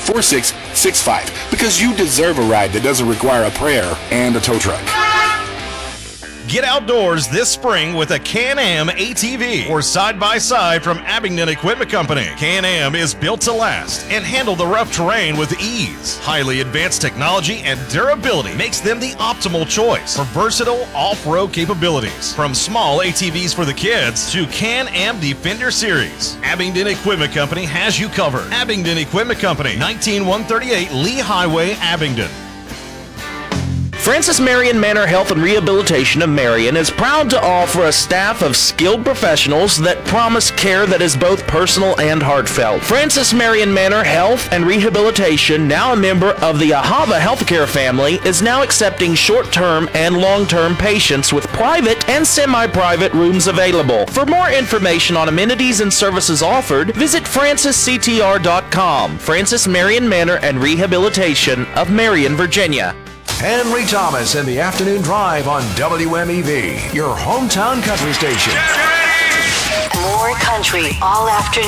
4665, because you deserve a ride that doesn't require a prayer and a tow truck. Get outdoors this spring with a Can-Am ATV or side-by-side from Abingdon Equipment Company. Can-Am is built to last and handle the rough terrain with ease. Highly advanced technology and durability makes them the optimal choice for versatile off-road capabilities. From small ATVs for the kids to Can-Am Defender Series, Abingdon Equipment Company has you covered. Abingdon Equipment Company, 19138 Lee Highway, Abingdon. Francis Marion Manor Health and Rehabilitation of Marion is proud to offer a staff of skilled professionals that promise care that is both personal and heartfelt. Francis Marion Manor Health and Rehabilitation, now a member of the Ahava Healthcare family, is now accepting short-term and long-term patients with private and semi-private rooms available. For more information on amenities and services offered, visit francisctr.com. Francis Marion Manor and Rehabilitation of Marion, Virginia. Henry Thomas in the Afternoon Drive on WMEV, your hometown country station. More country all afternoon.